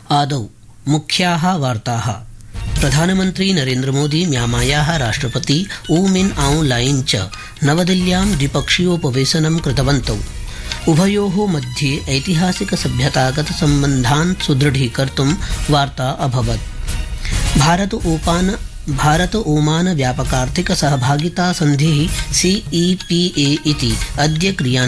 आदौ मुख्याः वार्ताः। प्रधानमन्त्री नरेन्द्रमोदी म्यांमायाः राष्ट्रपति ऊ मिन आऊं लाइन च नवदिल्ल्यां द्विपक्षीयोपवेशनं कृतवन्तौ। उभयोः मध्ये ऐतिहासिक सभ्यतागत सम्बन्धान् सुदृढीकर्तुं वार्ता अभवत्। भारत ओमान व्यापकार्थिक सहभागिता सन्धिः CEPA इति अद्य क्रियान्वितः।